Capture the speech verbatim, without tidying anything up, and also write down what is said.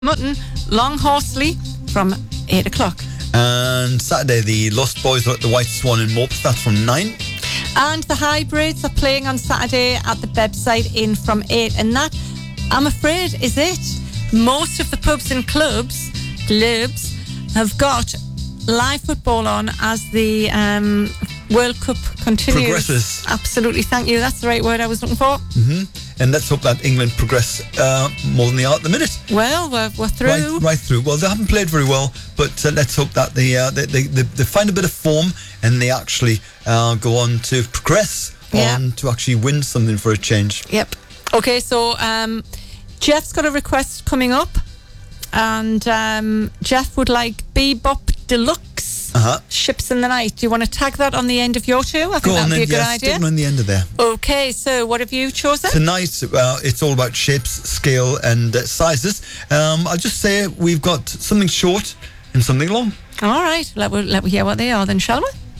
Mutton, Long Horsley from eight o'clock. And Saturday, the Lost Boys are at the White Swan in Morpeth. That's from nine. And the Hybrids are playing on Saturday at the Bebside Inn from eight. And that, I'm afraid, is it. Most of the pubs and clubs, clubs have got live football on as the um, World Cup continues. Progresses. Absolutely, thank you. That's the right word I was looking for. Mm-hmm. And let's hope that England progress uh, more than they are at the minute. Well, we're, we're through. Right, right through. Well, they haven't played very well, but uh, let's hope that they, uh, they, they, they they find a bit of form and they actually uh, go on to progress Yeah. on to actually win something for a change. Yep. Okay, so um, Jeff's got a request coming up, and um, Jeff would like Bebop Deluxe. Uh-huh. Ships in the Night. Do you want to tag that on the end of your two? I think Go that on would be then, a good yes, idea. stick on the end of there. Okay, so what have you chosen? Tonight, uh, it's all about shapes, scale and uh, sizes. Um, I'll just say we've got something short and something long. All right, let we let we hear what they are then, shall we?